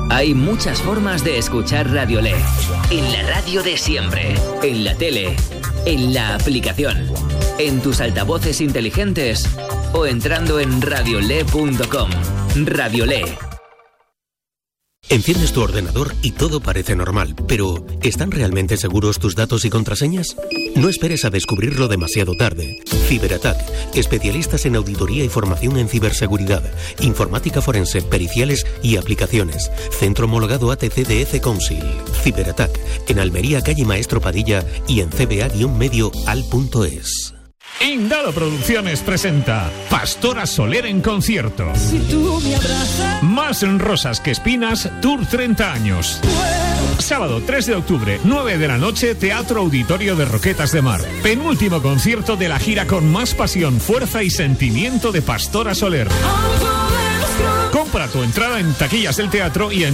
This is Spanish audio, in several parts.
Hay muchas formas de escuchar Radiolé. En la radio de siempre, en la tele, en la aplicación, en tus altavoces inteligentes o entrando en radiolé.com. Radiolé. Enciendes tu ordenador y todo parece normal, pero ¿están realmente seguros tus datos y contraseñas? No esperes a descubrirlo demasiado tarde. Ciberattack, especialistas en auditoría y formación en ciberseguridad, informática forense, periciales y aplicaciones. Centro homologado ATC-DF Council. Ciberattack, en Almería, calle Maestro Padilla y en cba-medio.al.es. Indalo Producciones presenta Pastora Soler en concierto. Si tú me abrazas. Más rosas que espinas, Tour 30 años. Sábado 3 de octubre, 9 de la noche, Teatro Auditorio de Roquetas de Mar. Penúltimo concierto de la gira con más pasión, fuerza y sentimiento de Pastora Soler. Compra tu entrada en taquillas del teatro y en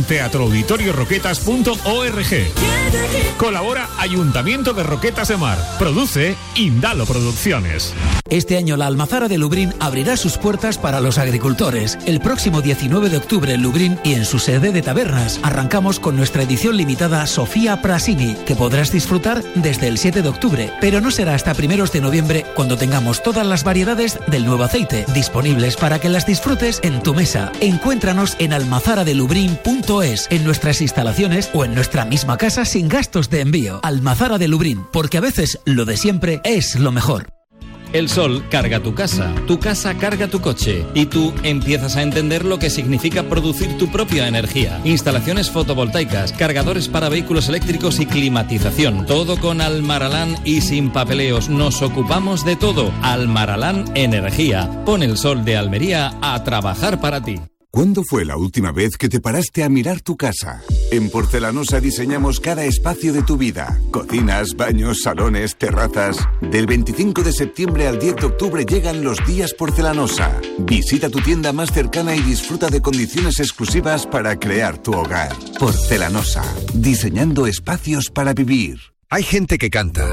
teatroauditorioroquetas.org. Colabora Ayuntamiento de Roquetas de Mar. Produce Indalo Producciones. Este año la Almazara de Lubrión abrirá sus puertas para los agricultores. El próximo 19 de octubre en Lubrión y en su sede de tabernas arrancamos con nuestra edición limitada Sofía Prasini, que podrás disfrutar desde el 7 de octubre, pero no será hasta primeros de noviembre cuando tengamos todas las variedades del nuevo aceite disponibles para que las disfrutes en tu mesa. Encuéntranos en almazaradelubrin.es, en nuestras instalaciones o en nuestra misma casa sin gastos de envío. Almazara de Lubrión, porque a veces lo de siempre es lo mejor. El sol carga tu casa carga tu coche y tú empiezas a entender lo que significa producir tu propia energía. Instalaciones fotovoltaicas, cargadores para vehículos eléctricos y climatización. Todo con Almaralán y sin papeleos. Nos ocupamos de todo. Almaralán Energía. Pon el sol de Almería a trabajar para ti. ¿Cuándo fue la última vez que te paraste a mirar tu casa? En Porcelanosa diseñamos cada espacio de tu vida. Cocinas, baños, salones, terrazas. Del 25 de septiembre al 10 de octubre llegan los días Porcelanosa. Visita tu tienda más cercana y disfruta de condiciones exclusivas para crear tu hogar. Porcelanosa, diseñando espacios para vivir. Hay gente que canta,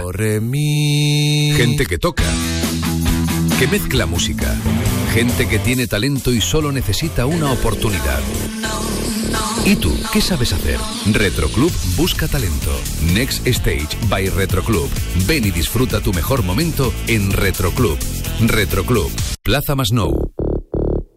gente que toca, que mezcla música, gente que tiene talento y solo necesita una oportunidad. ¿Y tú qué sabes hacer? Retroclub busca talento. Next Stage by Retroclub. Ven y disfruta tu mejor momento en Retroclub. Retroclub, Plaza Masnou.